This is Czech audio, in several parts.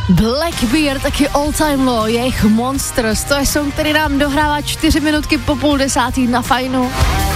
Blackbeard, taky All Time Low, jejich Monsters, to je song, který nám dohrává 4 minutky po 9:30 na Fajnu.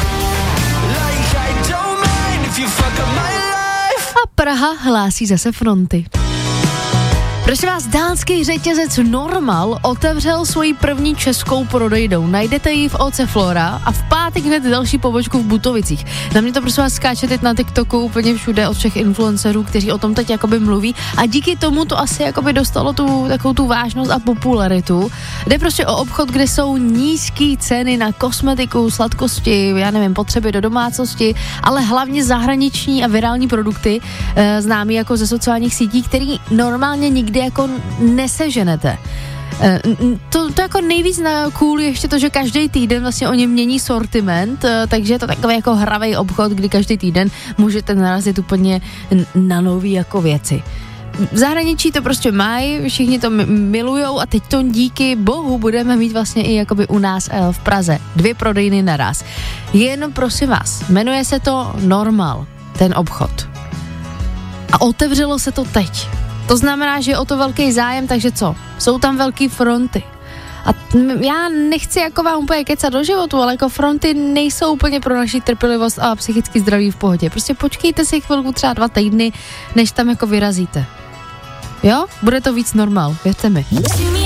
A Praha hlásí zase fronty. Prosím vás, dánský řetězec Normal otevřel svoji první českou prodejnu. Najdete ji v OC Flora a v pátek hned další pobočku v Butovicích. Na mě to prosím vás skáče teď na TikToku úplně všude od všech influencerů, kteří o tom teď jakoby mluví a díky tomu to asi jakoby dostalo takovou tu vážnost a popularitu. Jde prostě o obchod, kde jsou nízké ceny na kosmetiku, sladkosti, já nevím, potřeby do domácnosti, ale hlavně zahraniční a virální produkty, známý jako ze sociálních sítí, který normálně nikdy jako neseženete. To jako nejvíc na cool je ještě to, že každý týden vlastně oni mění sortiment, takže je to takový jako hravej obchod, kdy každý týden můžete narazit úplně na nový jako věci. V zahraničí to prostě mají, všichni to milujou a teď to díky bohu budeme mít vlastně i jakoby u nás v Praze 2 prodejny naraz. Jen prosím vás, jmenuje se to Normal, ten obchod. A otevřelo se to teď. To znamená, že je o to velký zájem, takže co? Jsou tam velký fronty. A já nechci jako vám úplně kecat do životu, ale jako fronty nejsou úplně pro naši trpělivost a psychický zdraví v pohodě. Prostě počkejte si chvilku, třeba 2 týdny, než tam jako vyrazíte. Jo? Bude to víc normál, věřte mi.